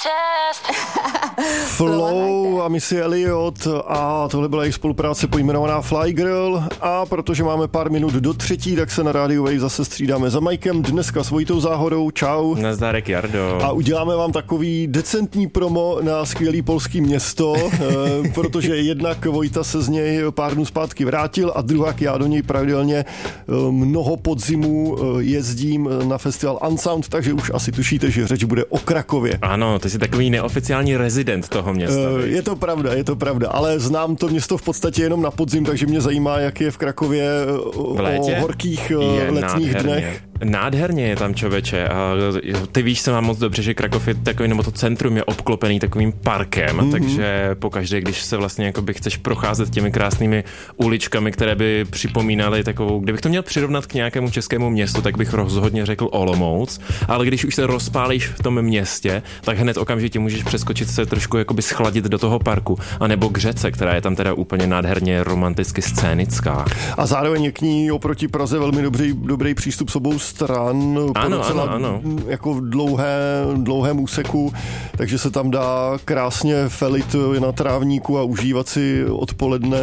Flow a Missy Elliott a tohle byla jejich spolupráce pojmenovaná Fly Girl a protože máme pár minut do 3, tak se na Radio Wave zase střídáme za Mikem, dneska s Vojtou Záhodou, čau. Nazdárek, Jardo. A uděláme vám takový decentní promo na skvělý polský město, protože jednak Vojta se z něj pár dnů zpátky vrátil a druhák já do něj pravidelně mnoho podzimů jezdím na festival Unsound, takže už asi tušíte, že řeč bude o Krakově. Ano, ty jsi takový neoficiální rezident toho města. Je to pravda, ale znám to město v podstatě jenom na podzim, takže mě zajímá, jak je v Krakově o horkých letních dnech. Nádherně je tam, člověče. A ty víš se mám moc dobře, že Krakov je takový, nebo to centrum je obklopený takovým parkem, takže pokaždé, když se vlastně jakoby chceš procházet těmi krásnými uličkami, které by připomínaly takovou, kdybych to měl přirovnat k nějakému českému městu, tak bych rozhodně řekl Olomouc, ale když už se rozpálíš v tom městě, tak hned okamžitě můžeš přeskočit se trošku jakoby schladit do toho parku, anebo k řece, která je tam teda úplně nádherně romanticky scénická. A zároveň je k ní oproti Praze velmi dobrý přístup s obou stran, ano. jako v dlouhém úseku, takže se tam dá krásně felit na trávníku a užívat si odpoledne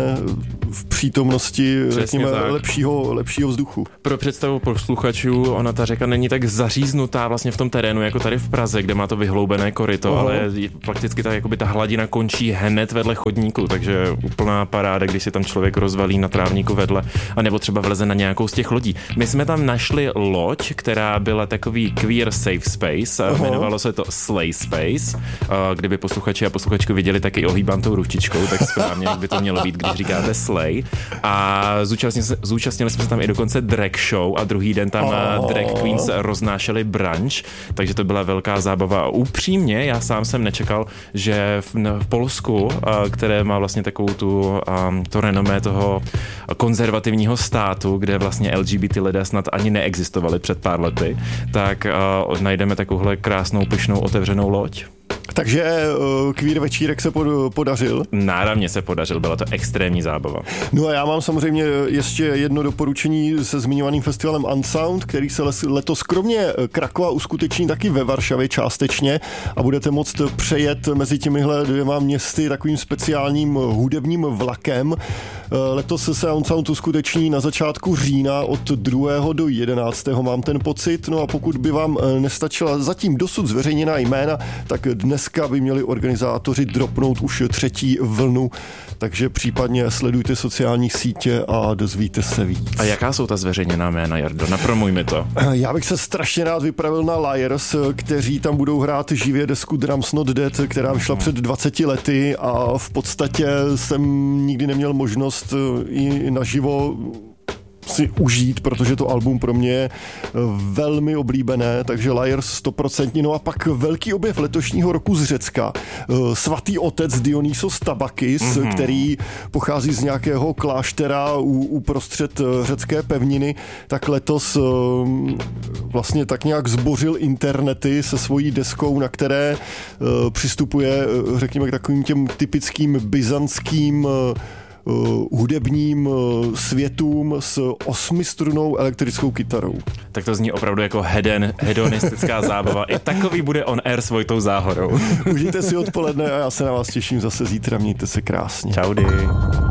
v přítomnosti, řekněme, lepšího vzduchu. Pro představu posluchačů, ona ta řeka není tak zaříznutá vlastně v tom terénu, jako tady v Praze, kde má to vyhloubené koryto, ale prakticky ta hladina končí hned vedle chodníku, takže úplná paráda, když si tam člověk rozvalí na trávníku vedle, anebo třeba vleze na nějakou z těch lodí. My jsme tam našli loď, která byla takový queer safe space, jmenovalo se to Slay Space. Kdyby posluchači a posluchačky viděli, tak i ohýbám tou ručičkou, tak správně, jak by to mělo být, když říkáte slay. A zúčastnili jsme se tam i dokonce drag show a druhý den tam drag queens roznášeli brunch, takže to byla velká zábava. A upřímně, já sám jsem nečekal, že v Polsku, které má vlastně takovou to renomé toho konzervativního státu, kde vlastně LGBT lidé snad ani neexistovali před pár lety, tak najdeme takovouhle krásnou, pyšnou, otevřenou loď. Takže queer večírek se podařil? Náravně se podařil, byla to extrémní zábava. No a já mám samozřejmě ještě jedno doporučení se zmiňovaným festivalem Unsound, který se letos kromě Krakova uskuteční taky ve Varšavě částečně a budete moct přejet mezi těmihle dvěma městy takovým speciálním hudebním vlakem. Letos se Unsound uskuteční na začátku října od 2. do 11. mám ten pocit, no a pokud by vám nestačila zatím dosud zveřejněná jména, tak dneska by měli organizátoři dropnout už 3. vlnu, takže případně sledujte sociální sítě a dozvíte se víc. A jaká jsou ta zveřejněná jména, Jardo? Napromuj mi to. Já bych se strašně rád vypravil na Liars, kteří tam budou hrát živě desku Drums Not Dead, která vyšla před 20 lety a v podstatě jsem nikdy neměl možnost i naživo si užít, protože to album pro mě je velmi oblíbené, takže Liars 100%. No a pak velký objev letošního roku z Řecka. Svatý otec Dionysos Tabakis, který pochází z nějakého kláštera uprostřed řecké pevniny, tak letos vlastně tak nějak zbořil internety se svojí deskou, na které přistupuje, řekněme, k takovým těm typickým byzantským hudebním světům s 8strunou elektrickou kytarou. Tak to zní opravdu jako hedonistická zábava. I takový bude on air s Vojtou Záhodou. Užijte si odpoledne a já se na vás těším zase zítra. Mějte se krásně. Čaudy.